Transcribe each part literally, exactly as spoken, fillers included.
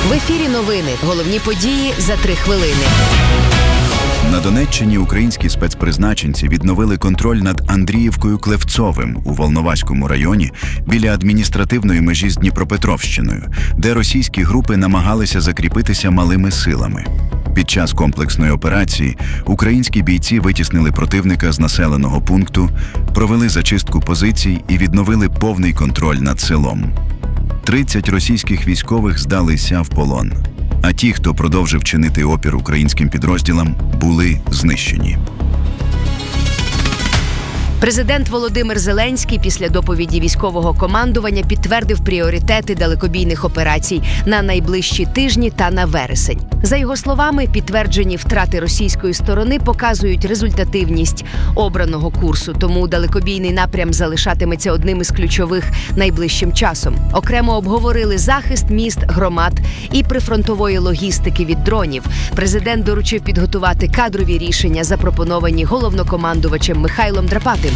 В ефірі новини. Головні події за три хвилини. На Донеччині українські спецпризначенці відновили контроль над Андріївкою-Клевцовим у Волноваському районі біля адміністративної межі з Дніпропетровщиною, де російські групи намагалися закріпитися малими силами. Під час комплексної операції українські бійці витіснили противника з населеного пункту, провели зачистку позицій і відновили повний контроль над селом. тридцять російських військових здалися в полон, а ті, хто продовжив чинити опір українським підрозділам, були знищені. Президент Володимир Зеленський після доповіді військового командування підтвердив пріоритети далекобійних операцій на найближчі тижні та на вересень. За його словами, підтверджені втрати російської сторони показують результативність обраного курсу, тому далекобійний напрям залишатиметься одним із ключових найближчим часом. Окремо обговорили захист міст, громад і прифронтової логістики від дронів. Президент доручив підготувати кадрові рішення, запропоновані головнокомандувачем Михайлом Драпатим.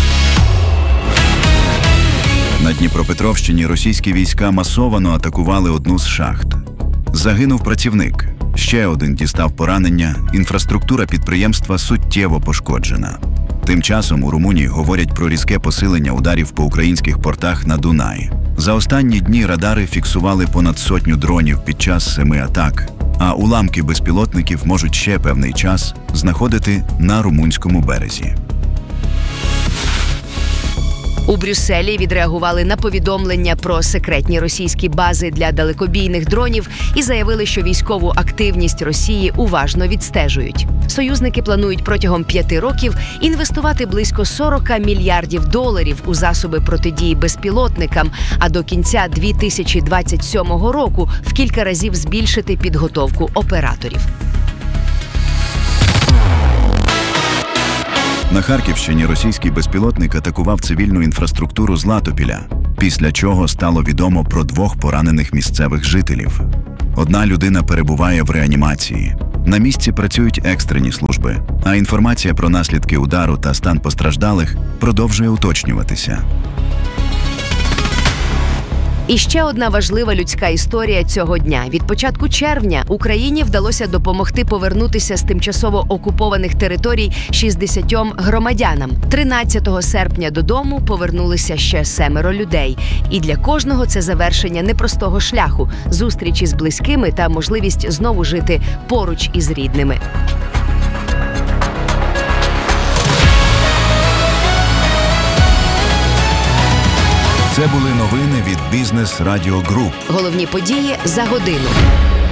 На Дніпропетровщині російські війська масовано атакували одну з шахт. Загинув працівник. Ще один дістав поранення. Інфраструктура підприємства суттєво пошкоджена. Тим часом у Румунії говорять про різке посилення ударів по українських портах на Дунаї. За останні дні радари фіксували понад сотню дронів під час семи атак, а уламки безпілотників можуть ще певний час знаходити на румунському березі. У Брюсселі відреагували на повідомлення про секретні російські бази для далекобійних дронів і заявили, що військову активність Росії уважно відстежують. Союзники планують протягом п'яти років інвестувати близько сорок мільярдів доларів у засоби протидії безпілотникам, а до кінця дві тисячі двадцять сьомого року в кілька разів збільшити підготовку операторів. На Харківщині російський безпілотник атакував цивільну інфраструктуру Златопіля, після чого стало відомо про двох поранених місцевих жителів. Одна людина перебуває в реанімації. На місці працюють екстрені служби, а інформація про наслідки удару та стан постраждалих продовжує уточнюватися. І ще одна важлива людська історія цього дня. Від початку червня Україні вдалося допомогти повернутися з тимчасово окупованих територій шістдесятьом громадянам. тринадцятого серпня додому повернулися ще семеро людей. І для кожного це завершення непростого шляху, зустрічі з близькими та можливість знову жити поруч із рідними. Це були новини від Бізнес Радіо Груп. Головні події за годину.